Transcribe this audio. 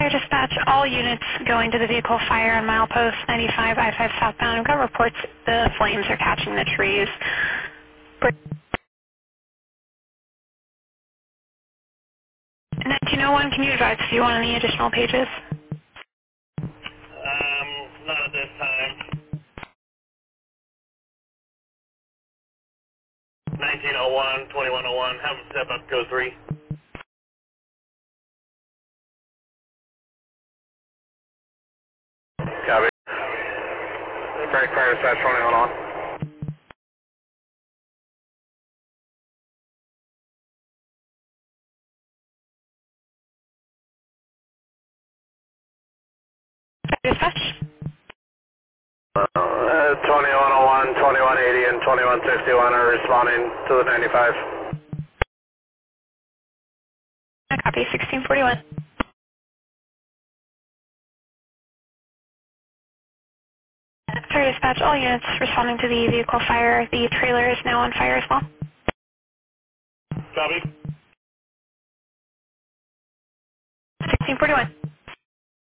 Dispatch, all units going to the vehicle fire on milepost 95 I-5 southbound. We've got reports the flames are catching the trees. 1901, can you advise if you want any additional pages? Not at this time. 1901, 2101, have them step up, go 3. Copy. Frank Fire Dispatch 21 on. Dispatch? 2101, 2180, and 2161 are responding to the 95. Copy, 1641. Fire Dispatch, all units responding to the vehicle fire. The trailer is now on fire as well. Copy. 1641.